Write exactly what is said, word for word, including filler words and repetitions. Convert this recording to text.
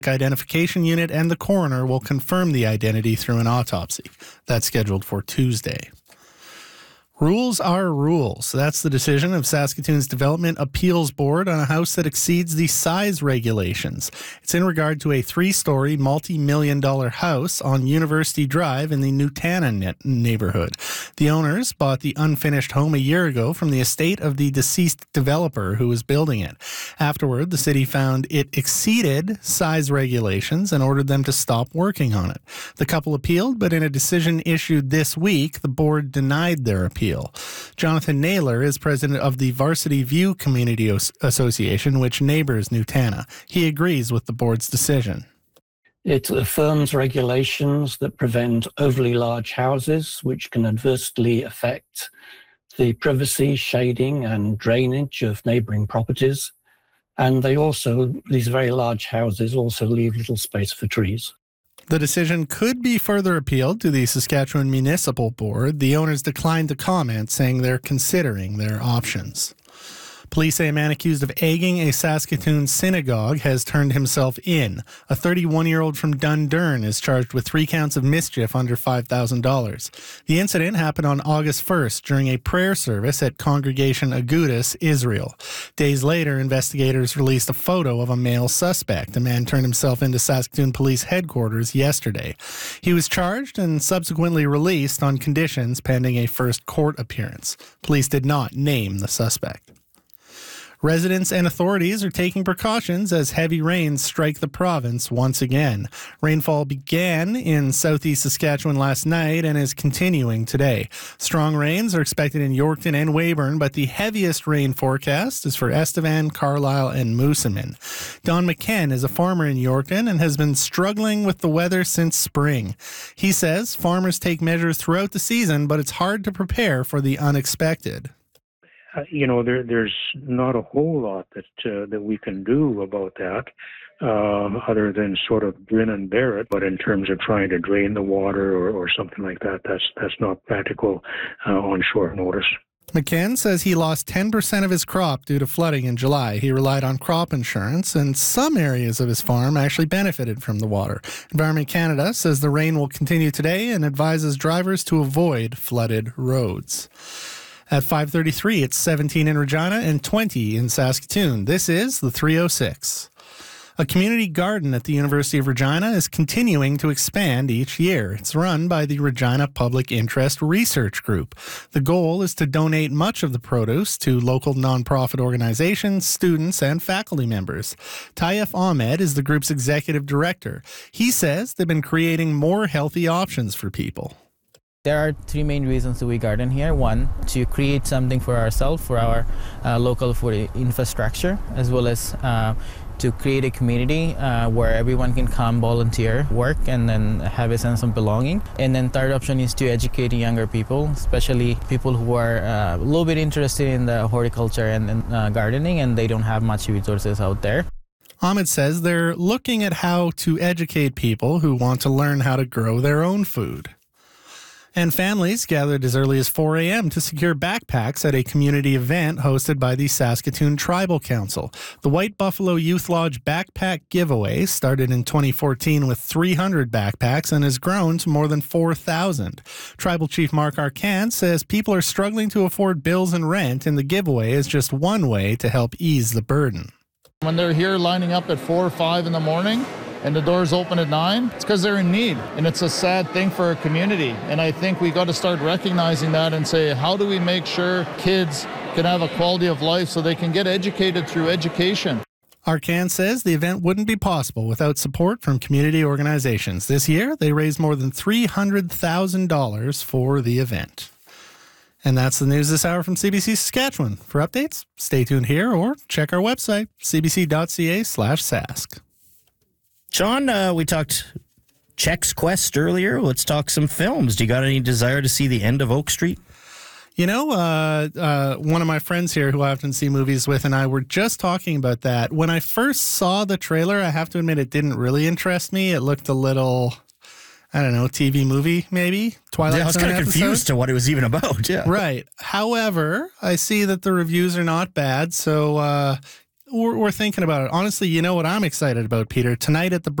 Identification Unit, and the coroner will confirm the identity through an autopsy. That's scheduled for Tuesday. Rules are rules. That's the decision of Saskatoon's Development Appeals Board on a house that exceeds the size regulations. It's in regard to a three-story, multi-million dollar house on University Drive in the Nutana neighborhood. The owners bought the unfinished home a year ago from the estate of the deceased developer who was building it. Afterward, the city found it exceeded size regulations and ordered them to stop working on it. The couple appealed, but in a decision issued this week, the board denied their appeal. Jonathan Naylor is president of the Varsity View Community Association, which neighbors Nutana. He agrees with the board's decision. It affirms regulations that prevent overly large houses, which can adversely affect the privacy, shading, and drainage of neighboring properties. And they also, these very large houses also leave little space for trees. The decision could be further appealed to the Saskatchewan Municipal Board. The owners declined to comment, saying they're considering their options. Police say a man accused of egging a Saskatoon synagogue has turned himself in. A thirty-one-year-old from Dundurn is charged with three counts of mischief under five thousand dollars. The incident happened on August first during a prayer service at Congregation Agudas, Israel. Days later, investigators released a photo of a male suspect. A man turned himself into Saskatoon Police Headquarters yesterday. He was charged and subsequently released on conditions pending a first court appearance. Police did not name the suspect. Residents and authorities are taking precautions as heavy rains strike the province once again. Rainfall began in southeast Saskatchewan last night and is continuing today. Strong rains are expected in Yorkton and Weyburn, but the heaviest rain forecast is for Estevan, Carlisle, and Moosomin. Don McKen is a farmer in Yorkton and has been struggling with the weather since spring. He says farmers take measures throughout the season, but it's hard to prepare for the unexpected. Uh, you know, there, there's not a whole lot that uh, that we can do about that, uh, other than sort of grin and bear it. But in terms of trying to drain the water or, or something like that, that's that's not practical uh, on short notice. McCann says he lost ten percent of his crop due to flooding in July. He relied on crop insurance, and some areas of his farm actually benefited from the water. Environment Canada says the rain will continue today and advises drivers to avoid flooded roads. At five thirty-three, it's seventeen in Regina and twenty in Saskatoon. This is the three oh six. A community garden at the University of Regina is continuing to expand each year. It's run by the Regina Public Interest Research Group. The goal is to donate much of the produce to local nonprofit organizations, students, and faculty members. Taif Ahmed is the group's executive director. He says they've been creating more healthy options for people. There are three main reasons that we garden here. One, to create something for ourselves, for our uh, local food infrastructure, as well as uh, to create a community uh, where everyone can come volunteer, work, and then have a sense of belonging. And then third option is to educate younger people, especially people who are uh, a little bit interested in the horticulture and, and uh, gardening, and they don't have much resources out there. Ahmed says they're looking at how to educate people who want to learn how to grow their own food. And families gathered as early as four a.m. to secure backpacks at a community event hosted by the Saskatoon Tribal Council. The White Buffalo Youth Lodge Backpack Giveaway started in twenty fourteen with three hundred backpacks and has grown to more than four thousand. Tribal Chief Mark Arcan says people are struggling to afford bills and rent, and the giveaway is just one way to help ease the burden. When they're here lining up at four or five in the morning, and the doors open at nine, it's because they're in need. And it's a sad thing for our community. And I think we got to start recognizing that and say, how do we make sure kids can have a quality of life so they can get educated through education? Arcan says the event wouldn't be possible without support from community organizations. This year, they raised more than three hundred thousand dollars for the event. And that's the news this hour from C B C Saskatchewan. For updates, stay tuned here or check our website, c b c dot c a slash sask. John, uh, we talked Chex Quest earlier. Let's talk some films. Do you got any desire to see The End of Oak Street? You know, uh, uh, one of my friends here who I often see movies with and I were just talking about that. When I first saw the trailer, I have to admit it didn't really interest me. It looked a little, I don't know, T V movie maybe? Twilight yeah, I was Zone kind of episode? confused to what it was even about. Yeah, right. However, I see that the reviews are not bad, so... Uh, we're, we're thinking about it. Honestly, you know what I'm excited about, Peter? Tonight at the